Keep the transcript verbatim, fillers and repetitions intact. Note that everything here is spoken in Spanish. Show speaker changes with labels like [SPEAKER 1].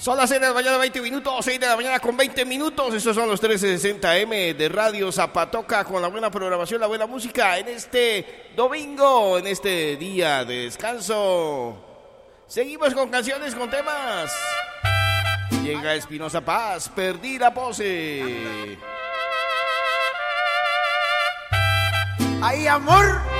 [SPEAKER 1] Son las seis de la mañana, veinte minutos, seis de la mañana con veinte minutos. Estos son los trece sesenta eme de Radio Zapatoca con la buena programación, la buena música en este domingo, en este día de descanso. Seguimos con canciones, con temas. Llega Espinosa Paz, Perdí la pose.
[SPEAKER 2] ¡Ay, amor!